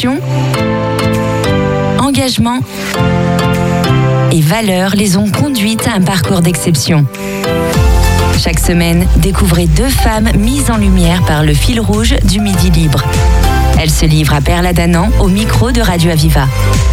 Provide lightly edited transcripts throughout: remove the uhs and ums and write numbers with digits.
Passion, engagement et valeurs les ont conduites à un parcours d'exception. Chaque semaine, découvrez 2 femmes mises en lumière par le fil rouge du Midi Libre. Elles se livrent à Perladanan au micro de Radio Aviva.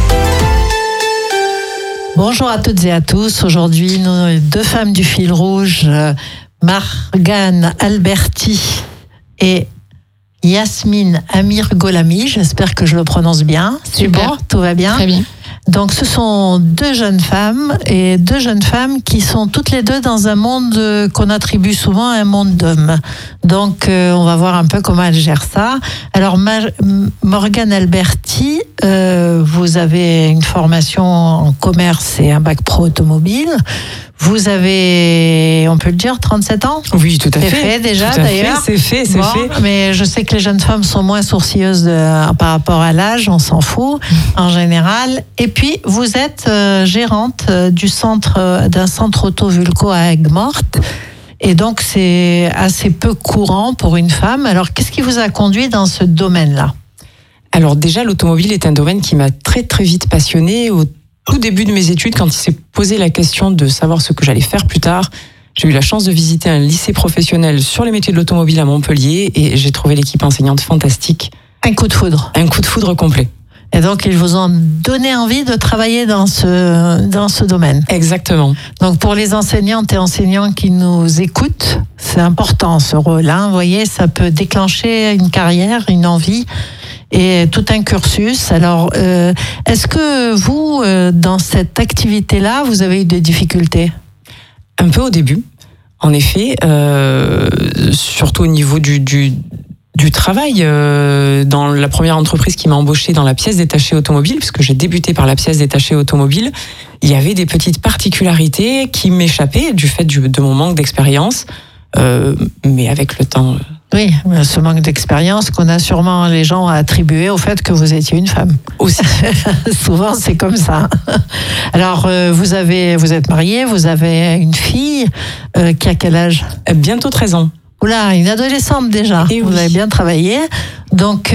Bonjour à toutes et à tous. Aujourd'hui, nos 2 femmes du fil rouge, Morgane Alberti et Yasmine Amir Golami. J'espère que je le prononce bien. C'est bon, tout va bien? Très bien. Donc, ce sont 2 jeunes femmes et 2 jeunes femmes qui sont toutes les 2 dans un monde qu'on attribue souvent à un monde d'hommes. Donc, on va voir un peu comment elles gèrent ça. Alors, Morgane Alberti, vous avez une formation en commerce et un bac pro automobile. Vous avez, on peut le dire, 37 ans? Oui, tout à fait. C'est fait déjà, tout à d'ailleurs. Fait, c'est fait. Mais je sais que les jeunes femmes sont moins sourcilleuses par rapport à l'âge, on s'en fout, en général. Et puis, vous êtes gérante d'un centre auto-Vulco à Aigues-Mortes. Et donc, c'est assez peu courant pour une femme. Alors, qu'est-ce qui vous a conduit dans ce domaine-là? Alors déjà, l'automobile est un domaine qui m'a très très vite passionnée. Au tout début de mes études, quand il s'est posé la question de savoir ce que j'allais faire plus tard, j'ai eu la chance de visiter un lycée professionnel sur les métiers de l'automobile à Montpellier et j'ai trouvé l'équipe enseignante fantastique. Un coup de foudre. Un coup de foudre complet. Et donc, ils vous ont donné envie de travailler dans ce domaine. Exactement. Donc, pour les enseignantes et enseignants qui nous écoutent, c'est important ce rôle. Vous voyez, ça peut déclencher une carrière, une envie et tout un cursus. Alors, est-ce que vous, dans cette activité-là, vous avez eu des difficultés? Un peu au début, en effet, surtout au niveau du travail. Dans la première entreprise qui m'a embauchée dans la pièce détachée automobile, puisque j'ai débuté par la pièce détachée automobile, il y avait des petites particularités qui m'échappaient du fait de mon manque d'expérience, mais avec le temps... Oui, ce manque d'expérience qu'on a sûrement les gens à attribuer au fait que vous étiez une femme. Aussi. Souvent, c'est comme ça. Alors, vous êtes mariée, vous avez une fille qui a quel âge? Bientôt 13 ans. Oula, une adolescente déjà. Et vous oui. avez bien travaillé. Donc,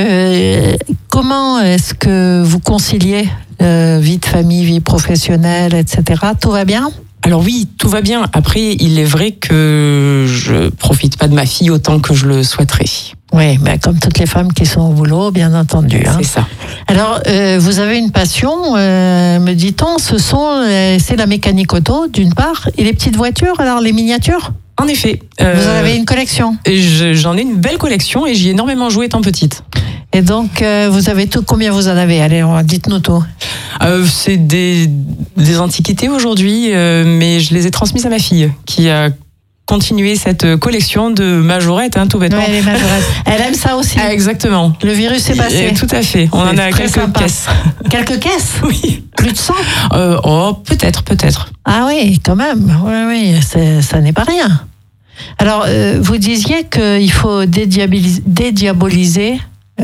comment est-ce que vous conciliez vie de famille, vie professionnelle, etc. Tout va bien? Alors oui, tout va bien. Après, il est vrai que je profite pas de ma fille autant que je le souhaiterais. Oui, mais comme toutes les femmes qui sont au boulot, bien entendu. C'est ça. Alors, vous avez une passion, me dit-on, c'est la mécanique auto, d'une part, et les petites voitures, alors les miniatures? En effet. Vous en avez une collection? J'en ai une belle collection et j'y ai énormément joué étant petite. Et donc, vous avez tout, combien vous en avez? Allez, dites-nous tout. C'est des antiquités aujourd'hui, mais je les ai transmises à ma fille, qui a continué cette collection de majorettes, tout bêtement. Oui, les majorettes. Elle aime ça aussi. Ah, exactement. Le virus est passé. Tout à fait. On en a quelques sympa. caisses. Quelques caisses? Oui. Plus de 100? Peut-être. Ah oui, quand même. Oui, ça n'est pas rien. Alors, vous disiez qu'il faut dédiaboliser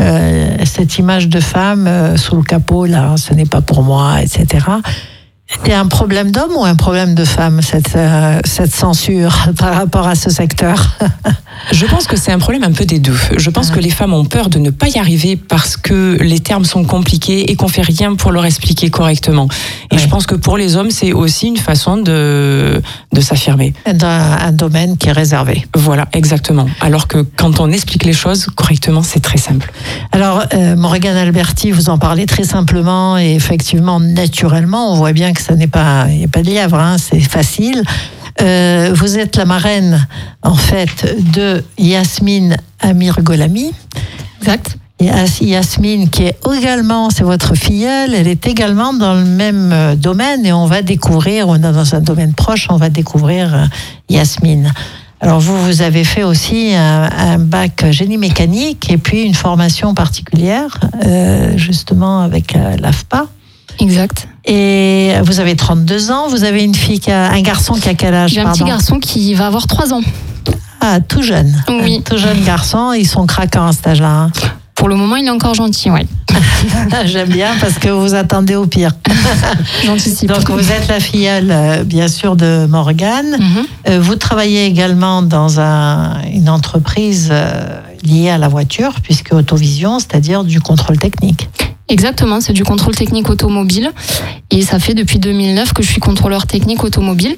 cette image de femme sous le capot, là, ce n'est pas pour moi, etc. C'est un problème d'homme ou un problème de femme, cette censure par rapport à ce secteur? Je pense que c'est un problème un peu des deux. Je pense que les femmes ont peur de ne pas y arriver parce que les termes sont compliqués et qu'on fait rien pour leur expliquer correctement. Et je pense que pour les hommes, c'est aussi une façon de s'affirmer. Dans un domaine qui est réservé. Voilà, exactement. Alors que quand on explique les choses correctement, c'est très simple. Alors, Morgane Alberti, vous en parlez très simplement et effectivement, naturellement, on voit bien que il n'y a pas de lièvre, c'est facile. Vous êtes la marraine, en fait, de Yasmine Amir Golami. Exact. Yasmine, qui est également, c'est votre filleule, elle est également dans le même domaine et on va découvrir, on est dans un domaine proche, on va découvrir Yasmine. Alors vous avez fait aussi un bac génie mécanique et puis une formation particulière, justement avec l'AFPA. Exact. Et vous avez 32 ans, vous avez une fille un garçon qui a quel âge? J'ai un petit garçon qui va avoir 3 ans. Ah, tout jeune. Oui. Un tout jeune garçon, ils sont craquants à cet âge-là. Pour le moment, il est encore gentil, oui. J'aime bien parce que vous attendez au pire. J'anticipe. Donc vous êtes la filleule, bien sûr, de Morgane. Mm-hmm. Vous travaillez également dans une entreprise lié à la voiture, puisque Autovision, c'est-à-dire du contrôle technique. Exactement, c'est du contrôle technique automobile. Et ça fait depuis 2009 que je suis contrôleur technique automobile.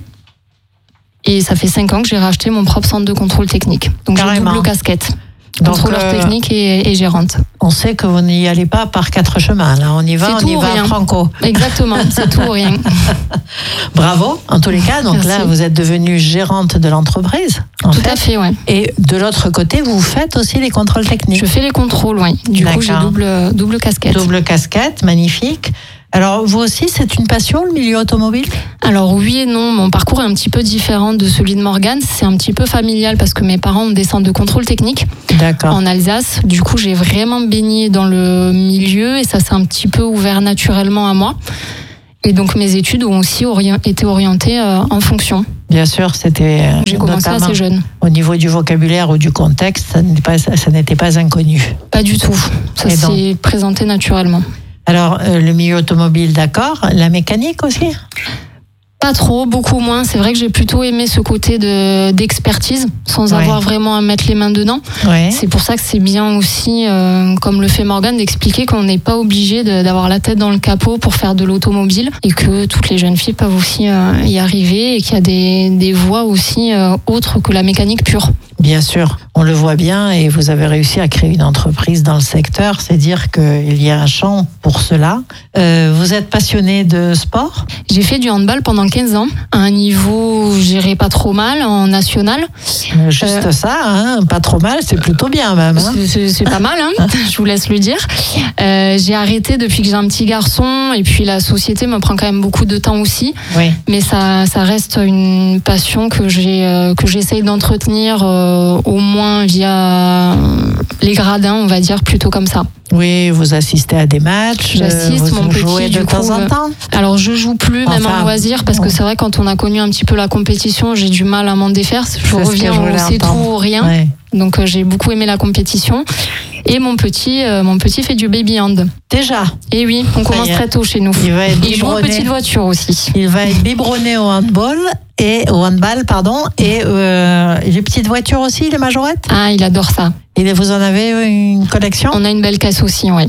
Et ça fait 5 ans que j'ai racheté mon propre centre de contrôle technique. Donc j'ai double casquette. Contrôleur technique et gérante. On sait que vous n'y allez pas par 4 chemins. Là, on y va franco. Exactement, c'est tout ou rien. Bravo, en tous les cas. Donc Merci. là, vous êtes devenue gérante de l'entreprise. Tout à fait, ouais. Et de l'autre côté, vous faites aussi les contrôles techniques. Je fais les contrôles, oui. Du coup, j'ai double casquette. Double casquette, magnifique. Alors, vous aussi, c'est une passion, le milieu automobile ? Alors oui et non, mon parcours est un petit peu différent de celui de Morgane. C'est un petit peu familial parce que mes parents ont des centres de contrôle technique en Alsace. Du coup, j'ai vraiment baigné dans le milieu et ça s'est un petit peu ouvert naturellement à moi. Et donc, mes études ont aussi été orientées en fonction. Bien sûr, c'était... J'ai commencé assez jeune. Au niveau du vocabulaire ou du contexte, ça n'était pas inconnu. Pas du tout. Ça s'est présenté naturellement. Alors, le milieu automobile, d'accord. La mécanique aussi ? Pas trop, beaucoup moins. C'est vrai que j'ai plutôt aimé ce côté d'expertise, sans avoir vraiment à mettre les mains dedans. Ouais. C'est pour ça que c'est bien aussi, comme le fait Morgane, d'expliquer qu'on n'est pas obligé d'avoir la tête dans le capot pour faire de l'automobile et que toutes les jeunes filles peuvent aussi y arriver et qu'il y a des voies aussi autres que la mécanique pure. Bien sûr, on le voit bien et vous avez réussi à créer une entreprise dans le secteur, c'est dire qu'il y a un champ pour cela. Vous êtes passionné de sport ? J'ai fait du handball pendant 15 ans, à un niveau, je dirais pas trop mal, en national. Juste ça, hein, pas trop mal, c'est plutôt bien même. Hein. C'est pas mal, hein, je vous laisse le dire. J'ai arrêté depuis que j'ai un petit garçon et puis la société me prend quand même beaucoup de temps aussi. Oui. Mais ça reste une passion que j'essaye d'entretenir au moins via les gradins, on va dire, plutôt comme ça. Oui, vous assistez à des matchs. J'assiste, mon petit, jouez de temps en temps. Alors, je joue plus, même en loisir, parce que c'est vrai, quand on a connu un petit peu la compétition, j'ai du mal à m'en défaire. Je reviens au c'est tout ou rien. Ouais. Donc, j'ai beaucoup aimé la compétition. Et mon petit fait du baby hand. Déjà. Et oui, on commence très tôt chez nous. Il joue aux petites voitures aussi. Il va être biberonné au handball et les petites voitures aussi, les majorettes. Ah, il adore ça. Et vous en avez une collection ? On a une belle caisse aussi, oui.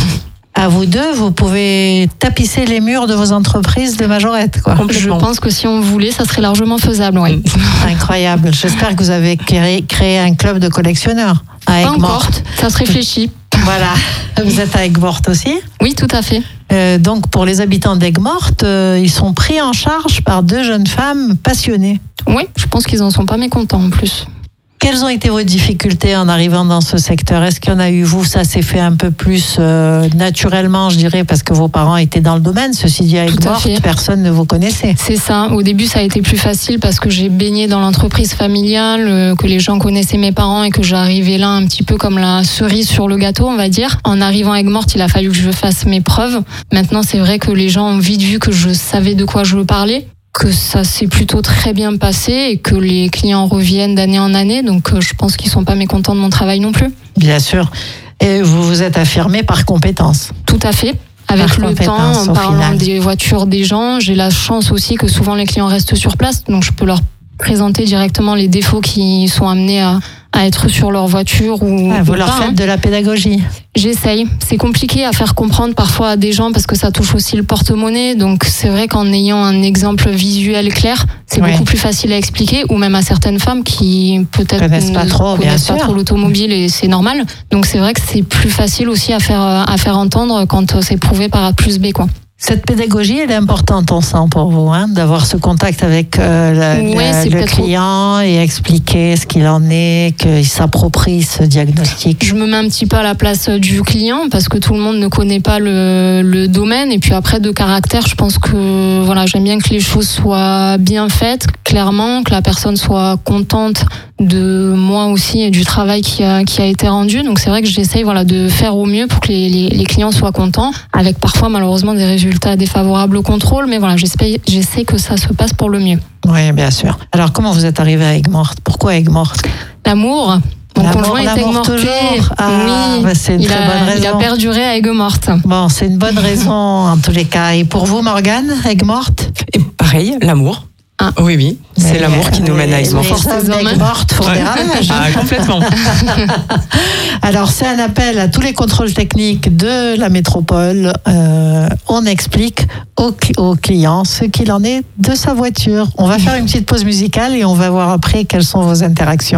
À vous deux, vous pouvez tapisser les murs de vos entreprises de majorettes, quoi. Je pense que si on voulait, ça serait largement faisable, oui. Incroyable. J'espère que vous avez créé un club de collectionneurs à Aigues-Mortes. Pas encore, ça se réfléchit. Voilà. Vous êtes à Aigues-Mortes aussi ? Oui, tout à fait. Donc, pour les habitants d'Aigues-Mortes, ils sont pris en charge par 2 jeunes femmes passionnées. Oui, je pense qu'ils en sont pas mécontents en plus. Quelles ont été vos difficultés en arrivant dans ce secteur ? Est-ce qu'il y en a eu, vous, ça s'est fait un peu plus naturellement, je dirais, parce que vos parents étaient dans le domaine. Ceci dit, à Aigues-Mortes, personne ne vous connaissait. C'est ça. Au début, ça a été plus facile parce que j'ai baigné dans l'entreprise familiale, que les gens connaissaient mes parents et que j'arrivais là un petit peu comme la cerise sur le gâteau, on va dire. En arrivant à Aigues-Mortes, il a fallu que je fasse mes preuves. Maintenant, c'est vrai que les gens ont vite vu que je savais de quoi je parlais, que ça s'est plutôt très bien passé et que les clients reviennent d'année en année. Donc, je pense qu'ils sont pas mécontents de mon travail non plus. Bien sûr. Et vous vous êtes affirmé par compétence. Tout à fait. Avec le temps, en parlant des voitures des gens, j'ai la chance aussi que souvent les clients restent sur place. Donc, je peux leur présenter directement les défauts qui sont amenés à être sur leur voiture vous leur faites de la pédagogie. J'essaye. C'est compliqué à faire comprendre parfois à des gens parce que ça touche aussi le porte-monnaie. Donc c'est vrai qu'en ayant un exemple visuel clair, c'est beaucoup plus facile à expliquer, ou même à certaines femmes qui peut-être connaissent pas trop l'automobile, et c'est normal. Donc c'est vrai que c'est plus facile aussi à faire entendre quand c'est prouvé par A plus B, quoi. Cette pédagogie, elle est importante, on sent, pour vous, hein, d'avoir ce contact avec le client et expliquer ce qu'il en est, qu'il s'approprie ce diagnostic. Je me mets un petit peu à la place du client parce que tout le monde ne connaît pas le domaine. Et puis après, de caractère, je pense que j'aime bien que les choses soient bien faites, clairement, que la personne soit contente de moi aussi et du travail qui a été rendu. Donc c'est vrai que j'essaye de faire au mieux pour que les clients soient contents, avec parfois malheureusement des résultats défavorables au contrôle, mais j'essaie que ça se passe pour le mieux. Oui, bien sûr. Alors comment vous êtes arrivé à Aigues-Mortes ? Pourquoi Aigues-Mortes ? L'amour. Mon conjoint est Aigues-Mortais. Oui, c'est une très bonne raison. Il a perduré à Aigues-Mortes. Bon, c'est une bonne raison en tous les cas. Et pour vous, Morgane, Aigues-Mortes ? Et pareil, l'amour. Oui, oui. C'est l'amour qui nous mène à Aix-Montfort. Les femmes mortes font des ravages. Ah, complètement. Alors, c'est un appel à tous les contrôles techniques de la métropole. On explique au client ce qu'il en est de sa voiture. On va faire une petite pause musicale et on va voir après quelles sont vos interactions.